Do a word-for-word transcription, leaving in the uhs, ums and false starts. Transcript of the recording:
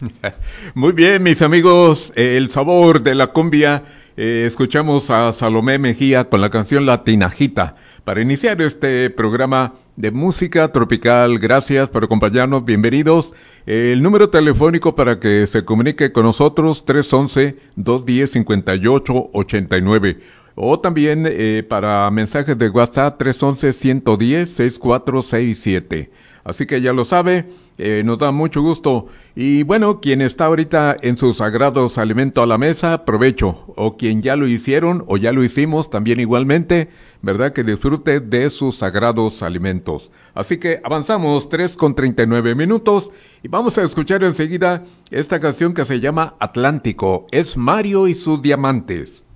Muy bien, mis amigos, eh, el sabor de la cumbia. Eh, escuchamos a Salomé Mejía con la canción La Tinajita para iniciar este programa de música tropical. Gracias por acompañarnos, bienvenidos. Eh, el número telefónico para que se comunique con nosotros, tres once, dos diez, cincuenta y ocho ochenta y nueve. O también eh, para mensajes de WhatsApp, tres once, ciento diez, sesenta y cuatro sesenta y siete. Así que ya lo sabe, eh, nos da mucho gusto. Y bueno, quien está ahorita en sus sagrados alimentos a la mesa, provecho. O quien ya lo hicieron o ya lo hicimos, también igualmente, ¿verdad? Que disfrute de sus sagrados alimentos. Así que avanzamos, tres con treinta y nueve minutos, y vamos a escuchar enseguida esta canción que se llama Atlántico. Es Mario y sus diamantes.